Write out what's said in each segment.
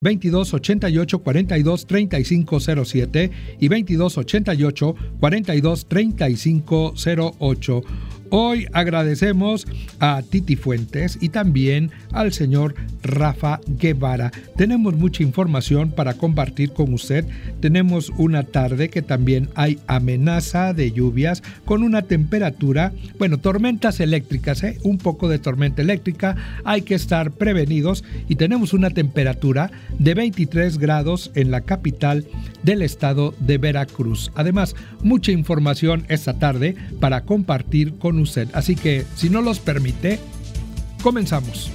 2288-423507 y 2288-423508. Hoy agradecemos a Titi Fuentes y también al señor Rafa Guevara. Tenemos mucha información para compartir con usted. Tenemos una tarde que también hay amenaza de lluvias con una temperatura, tormentas eléctricas, un poco de tormenta eléctrica. Hay que estar prevenidos y tenemos una temperatura de 23 grados en la capital del estado de Veracruz. Además, mucha información esta tarde para compartir con usted. Así que, si no los permite, comenzamos.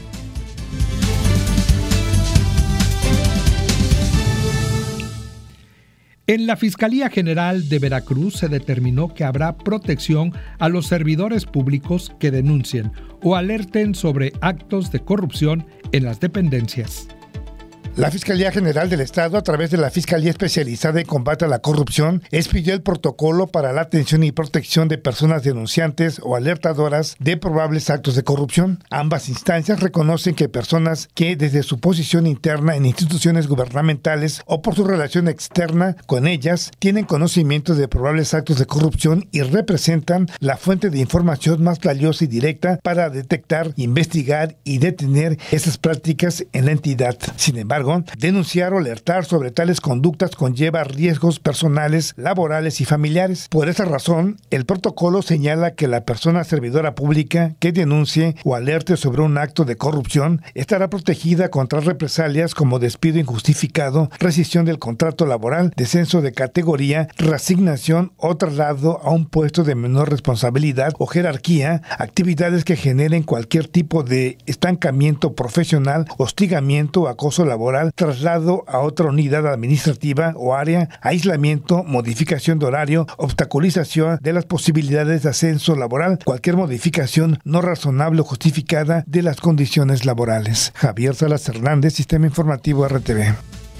En la Fiscalía General de Veracruz se determinó que habrá protección a los servidores públicos que denuncien o alerten sobre actos de corrupción en las dependencias. La Fiscalía General del Estado, a través de la Fiscalía Especializada en Combate a la Corrupción, expidió el protocolo para la atención y protección de personas denunciantes o alertadoras de probables actos de corrupción. Ambas instancias reconocen que personas que desde su posición interna en instituciones gubernamentales o por su relación externa con ellas tienen conocimiento de probables actos de corrupción y representan la fuente de información más valiosa y directa para detectar, investigar y detener esas prácticas en la entidad. Sin embargo, denunciar o alertar sobre tales conductas conlleva riesgos personales, laborales y familiares. Por esa razón, el protocolo señala que la persona servidora pública que denuncie o alerte sobre un acto de corrupción estará protegida contra represalias como despido injustificado, rescisión del contrato laboral, descenso de categoría, reasignación o traslado a un puesto de menor responsabilidad o jerarquía, actividades que generen cualquier tipo de estancamiento profesional, hostigamiento o acoso laboral, traslado a otra unidad administrativa o área, aislamiento, modificación de horario, obstaculización de las posibilidades de ascenso laboral, cualquier modificación no razonable o justificada de las condiciones laborales. Javier Salas Hernández, Sistema Informativo RTV.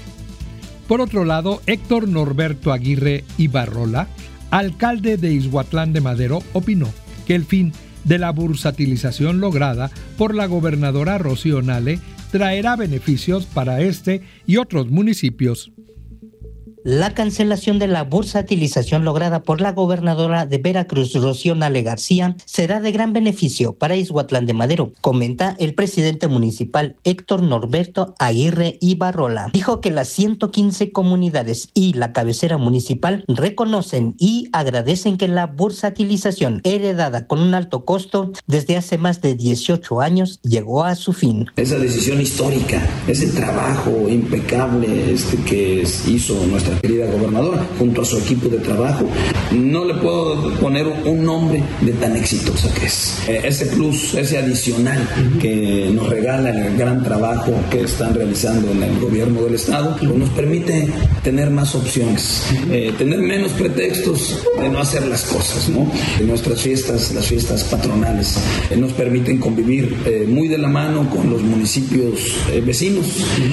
Por otro lado, Héctor Norberto Aguirre Ibarrola, alcalde de Ixhuatlán de Madero, opinó que el fin de la bursatilización lograda por la gobernadora Rocío Nale traerá beneficios para este y otros municipios. La cancelación de la bursatilización lograda por la gobernadora de Veracruz, Rocío Nale García, será de gran beneficio para Ixhuatlán de Madero, comenta el presidente municipal Héctor Norberto Aguirre Ibarrola. Dijo que las 115 comunidades y la cabecera municipal reconocen y agradecen que la bursatilización, heredada con un alto costo desde hace más de 18 años, llegó a su fin. Esa decisión histórica, ese trabajo impecable que hizo nuestra querida gobernadora, junto a su equipo de trabajo, no le puedo poner un nombre de tan exitosa que es. Ese plus, ese adicional que nos regala el gran trabajo que están realizando en el gobierno del estado, nos permite tener más opciones, tener menos pretextos de no hacer las cosas, ¿no? Nuestras fiestas, las fiestas patronales, nos permiten convivir muy de la mano con los municipios vecinos,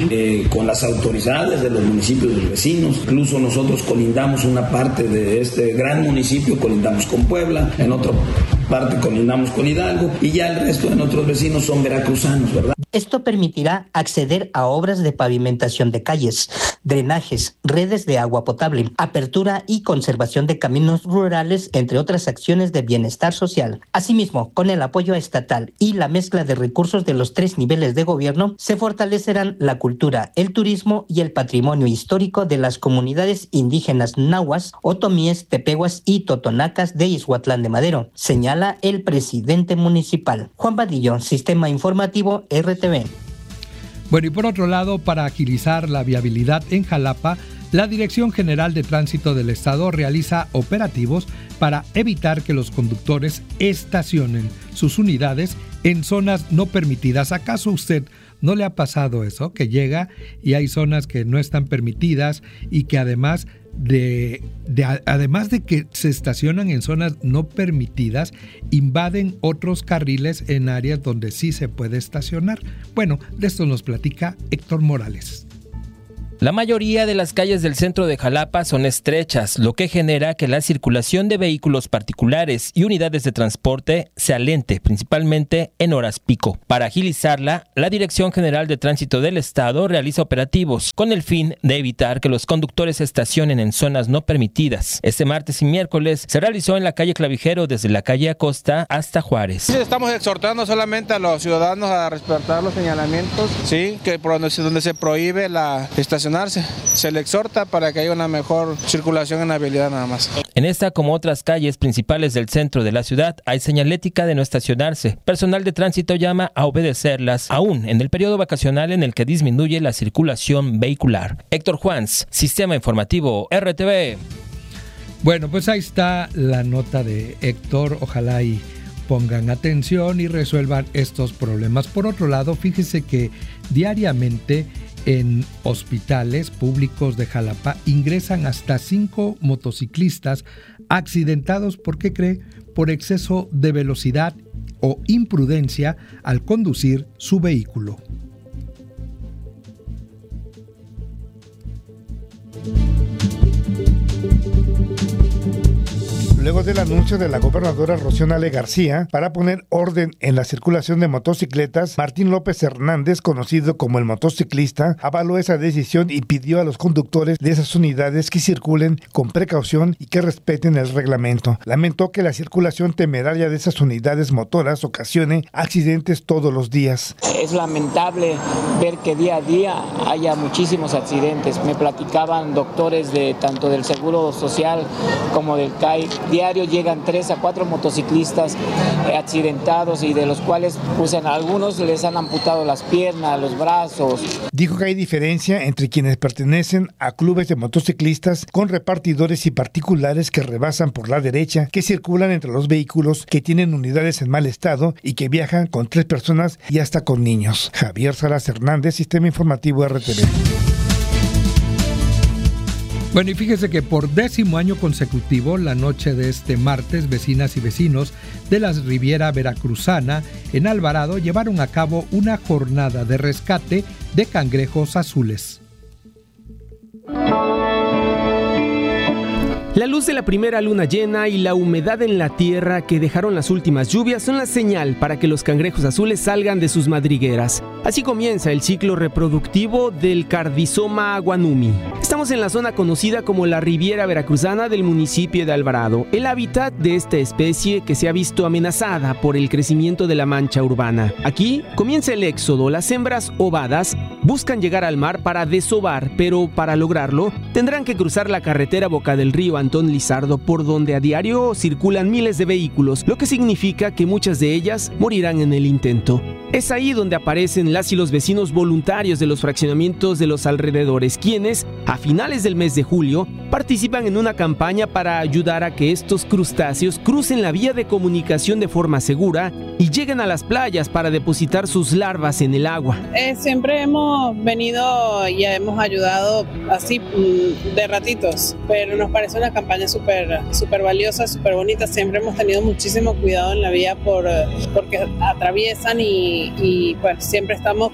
con las autoridades de los municipios vecinos. Incluso nosotros colindamos una parte de este gran municipio, colindamos con Puebla, en otra parte colindamos con Hidalgo y ya el resto de nuestros vecinos son veracruzanos, ¿verdad? Esto permitirá acceder a obras de pavimentación de calles, drenajes, redes de agua potable, apertura y conservación de caminos rurales, entre otras acciones de bienestar social. Asimismo, con el apoyo estatal y la mezcla de recursos de los 3 niveles de gobierno, se fortalecerán la cultura, el turismo y el patrimonio histórico de las comunidades indígenas nahuas, otomíes, tepehuas y totonacas de Ixhuatlán de Madero, señala el presidente municipal. Juan Vadillo, Sistema Informativo RTV. Bueno, y por otro lado, para agilizar la viabilidad en Jalapa, la Dirección General de Tránsito del Estado realiza operativos para evitar que los conductores estacionen sus unidades en zonas no permitidas. ¿Acaso usted no le ha pasado eso? Que llega y hay zonas que no están permitidas y que además de que se estacionan en zonas no permitidas, invaden otros carriles en áreas donde sí se puede estacionar. Bueno, de esto nos platica Héctor Morales. La mayoría de las calles del centro de Jalapa son estrechas, lo que genera que la circulación de vehículos particulares y unidades de transporte se alente, principalmente en horas pico. Para agilizarla, la Dirección General de Tránsito del Estado realiza operativos con el fin de evitar que los conductores se estacionen en zonas no permitidas. Este martes y miércoles se realizó en la calle Clavijero desde la calle Acosta hasta Juárez. Estamos exhortando solamente a los ciudadanos a respetar los señalamientos, sí, que por donde se prohíbe la estacionarse, se le exhorta para que haya una mejor circulación en la vialidad nada más. En esta, como otras calles principales del centro de la ciudad, hay señalética de no estacionarse. Personal de tránsito llama a obedecerlas, aún en el periodo vacacional en el que disminuye la circulación vehicular. Héctor Juans, Sistema Informativo RTV. Bueno, pues ahí está la nota de Héctor. Ojalá y pongan atención y resuelvan estos problemas. Por otro lado, fíjese que diariamente en hospitales públicos de Jalapa ingresan hasta 5 motociclistas accidentados, ¿por qué cree? Por exceso de velocidad o imprudencia al conducir su vehículo. Luego del anuncio de la gobernadora Rocío Nale García para poner orden en la circulación de motocicletas, Martín López Hernández, conocido como el motociclista, avaló esa decisión y pidió a los conductores de esas unidades que circulen con precaución y que respeten el reglamento. Lamentó que la circulación temeraria de esas unidades motoras ocasione accidentes todos los días. Es lamentable ver que día a día haya muchísimos accidentes. Me platicaban doctores de tanto del Seguro Social como del CAI. Diario llegan 3 a 4 motociclistas accidentados y de los cuales pues en algunos les han amputado las piernas, los brazos. Dijo que hay diferencia entre quienes pertenecen a clubes de motociclistas con repartidores y particulares que rebasan por la derecha, que circulan entre los vehículos, que tienen unidades en mal estado y que viajan con 3 personas y hasta con niños. Javier Salas Hernández, Sistema Informativo RTV. Bueno, y fíjese que por 10º año consecutivo, la noche de este martes, vecinas y vecinos de la Riviera Veracruzana en Alvarado llevaron a cabo una jornada de rescate de cangrejos azules. La luz de la primera luna llena y la humedad en la tierra que dejaron las últimas lluvias son la señal para que los cangrejos azules salgan de sus madrigueras. Así comienza el ciclo reproductivo del Cardizoma guanumi. Estamos en la zona conocida como la Riviera Veracruzana del municipio de Alvarado, el hábitat de esta especie que se ha visto amenazada por el crecimiento de la mancha urbana. Aquí comienza el éxodo. Las hembras ovadas buscan llegar al mar para desovar, pero para lograrlo tendrán que cruzar la carretera Boca del Río Antón Lizardo, por donde a diario circulan miles de vehículos, lo que significa que muchas de ellas morirán en el intento. Es ahí donde aparecen las y los vecinos voluntarios de los fraccionamientos de los alrededores, quienes, a finales del mes de julio, participan en una campaña para ayudar a que estos crustáceos crucen la vía de comunicación de forma segura y lleguen a las playas para depositar sus larvas en el agua. Siempre hemos venido y hemos ayudado así de ratitos, pero nos parece una campaña súper valiosa, súper bonita. Siempre hemos tenido muchísimo cuidado en la vía porque atraviesan y pues siempre estamos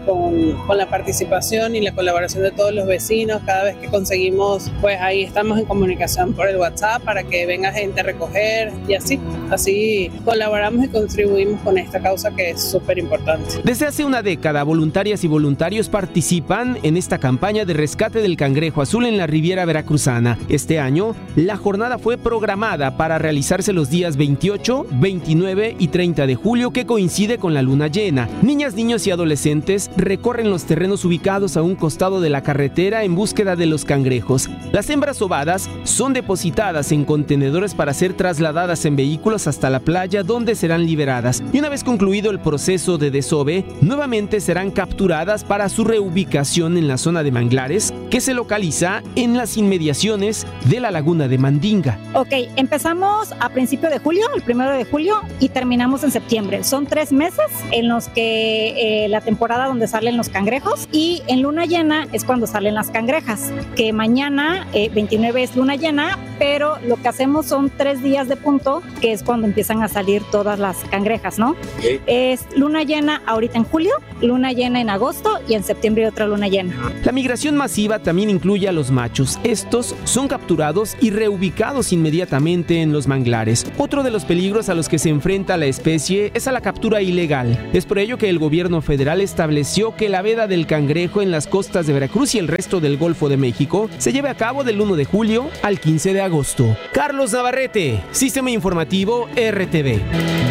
con la participación y la colaboración de todos los vecinos. Cada vez que conseguimos, pues ahí estamos en comunicación por el WhatsApp para que venga gente a recoger y así colaboramos y contribuimos con esta causa que es súper importante. Desde hace una década, voluntarias y voluntarios participan en esta campaña de rescate del cangrejo azul en la Riviera Veracruzana. Este año, la jornada fue programada para realizarse los días 28, 29 y 30 de julio, que coincide con la luna llena. Niñas, niños y adolescentes recorren los terrenos ubicados a un costado de la carretera en búsqueda de los cangrejos. Las hembras ovadas son depositadas en contenedores para ser trasladadas en vehículos hasta la playa, donde serán liberadas. Y una vez concluido el proceso de desove, nuevamente serán capturadas para su reubicación en la zona de manglares, que se localiza en las inmediaciones de la laguna de Mandinga. Ok, empezamos a principio de julio, el 1 de julio, y terminamos en septiembre. Son 3 meses en los que la temporada donde salen los cangrejos, y en luna llena es cuando salen las cangrejas, que mañana 29 es luna llena, pero lo que hacemos son 3 días de punto, que es cuando empiezan a salir todas las cangrejas, ¿no? Okay. Es luna llena ahorita en julio, luna llena en agosto y en septiembre otra luna llena. La migración masiva también incluye a los machos. Estos son capturados y reubicados inmediatamente en los manglares. Otro de los peligros a los que se enfrenta la especie es a la captura ilegal. Es por ello que el gobierno federal estableció que la veda del cangrejo en las costas de Veracruz y el resto del Golfo de México se lleve a cabo del 1 de julio al 15 de agosto. Carlos Navarrete, Sistema Informativo RTV.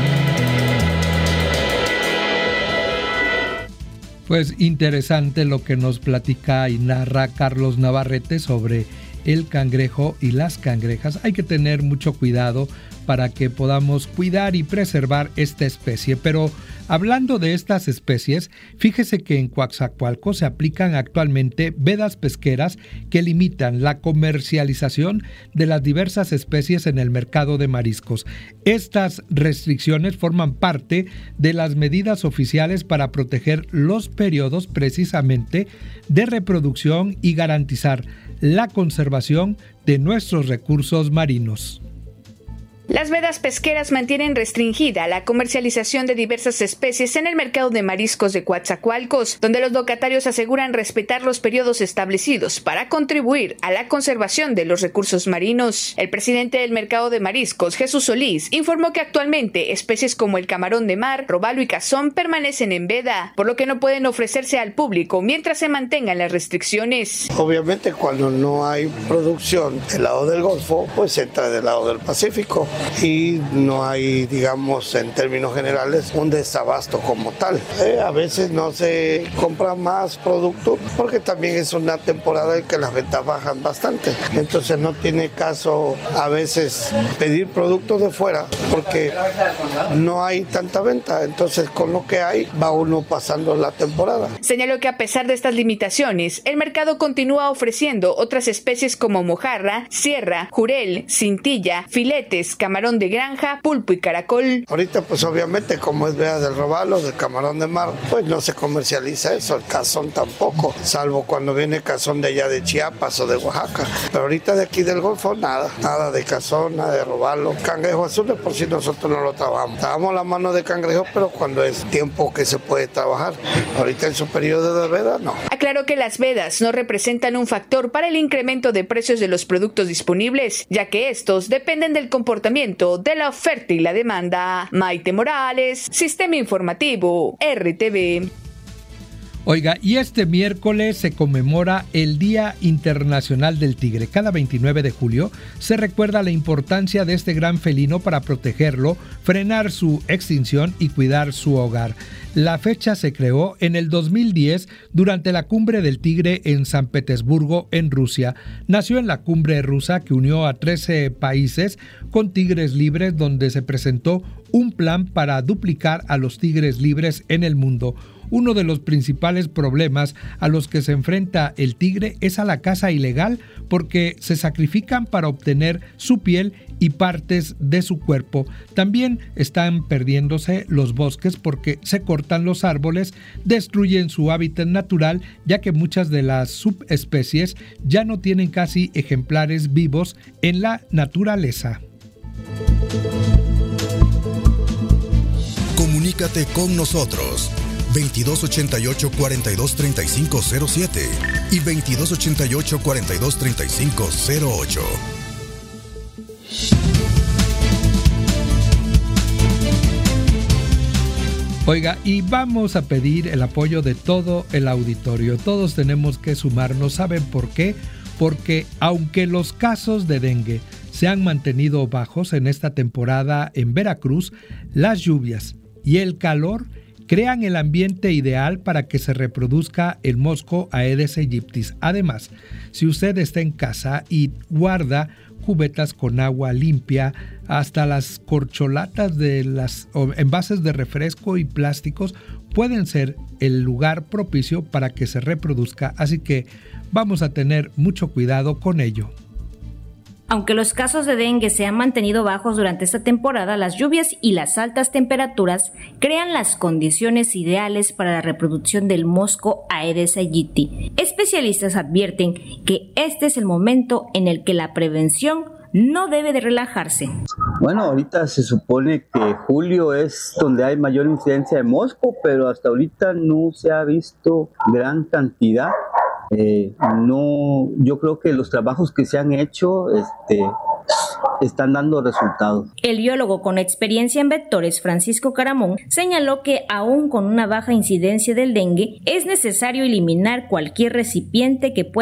Pues interesante lo que nos platica y narra Carlos Navarrete sobre el cangrejo y las cangrejas. Hay que tener mucho cuidado para que podamos cuidar y preservar esta especie. Pero hablando de estas especies, fíjese que en Coatzacoalcos se aplican actualmente vedas pesqueras que limitan la comercialización de las diversas especies en el mercado de mariscos. Estas restricciones forman parte de las medidas oficiales para proteger los periodos precisamente de reproducción y garantizar la conservación de nuestros recursos marinos. Las vedas pesqueras mantienen restringida la comercialización de diversas especies en el mercado de mariscos de Coatzacoalcos, donde los locatarios aseguran respetar los periodos establecidos para contribuir a la conservación de los recursos marinos. El presidente del mercado de mariscos, Jesús Solís, informó que actualmente especies como el camarón de mar, robalo y cazón permanecen en veda, por lo que no pueden ofrecerse al público mientras se mantengan las restricciones. Obviamente, cuando no hay producción del lado del Golfo, pues entra del lado del Pacífico. Y no hay, digamos, en términos generales, un desabasto como tal. A veces no se compra más producto porque también es una temporada en que las ventas bajan bastante. Entonces no tiene caso a veces pedir productos de fuera porque no hay tanta venta. Entonces con lo que hay va uno pasando la temporada. Señaló que a pesar de estas limitaciones, el mercado continúa ofreciendo otras especies como mojarra, sierra, jurel, cintilla, filetes, camarón de granja, pulpo y caracol. Ahorita pues obviamente como es veda del robalo, del camarón de mar, pues no se comercializa eso, el cazón tampoco, salvo cuando viene cazón de allá de Chiapas o de Oaxaca. Pero ahorita de aquí del Golfo nada de cazón, nada de robalo. Cangrejo azul de por sí nosotros no lo trabajamos. Trabajamos la mano de cangrejo, pero cuando es tiempo que se puede trabajar. Ahorita en su periodo de veda no. Aclaró que las vedas no representan un factor para el incremento de precios de los productos disponibles, ya que estos dependen del comportamiento de la oferta y la demanda. Maite Morales, Sistema Informativo, RTV. Oiga, y este miércoles se conmemora el Día Internacional del Tigre. Cada 29 de julio se recuerda la importancia de este gran felino para protegerlo, frenar su extinción y cuidar su hogar. La fecha se creó en el 2010 durante la Cumbre del Tigre en San Petersburgo, en Rusia. Nació en la cumbre rusa que unió a 13 países con tigres libres, donde se presentó un plan para duplicar a los tigres libres en el mundo. Uno de los principales problemas a los que se enfrenta el tigre es a la caza ilegal, porque se sacrifican para obtener su piel y partes de su cuerpo. También están perdiéndose los bosques porque se cortan los árboles, destruyen su hábitat natural, ya que muchas de las subespecies ya no tienen casi ejemplares vivos en la naturaleza. Comunícate con nosotros 2288-423507 y 2288-423508. Oiga, y vamos a pedir el apoyo de todo el auditorio. Todos tenemos que sumarnos. ¿Saben por qué? Porque aunque los casos de dengue se han mantenido bajos en esta temporada en Veracruz, las lluvias y el calor crean el ambiente ideal para que se reproduzca el mosco Aedes aegypti. Además, si usted está en casa y guarda cubetas con agua limpia, hasta las corcholatas de las envases de refresco y plásticos pueden ser el lugar propicio para que se reproduzca, así que vamos a tener mucho cuidado con ello. Aunque los casos de dengue se han mantenido bajos durante esta temporada, las lluvias y las altas temperaturas crean las condiciones ideales para la reproducción del mosco Aedes aegypti. Especialistas advierten que este es el momento en el que la prevención no debe de relajarse. Bueno, ahorita se supone que julio es donde hay mayor incidencia de mosco, pero hasta ahorita no se ha visto gran cantidad. Yo creo que los trabajos que se han hecho están dando resultados. El biólogo con experiencia en vectores, Francisco Caramón, señaló que aún con una baja incidencia del dengue, es necesario eliminar cualquier recipiente que pueda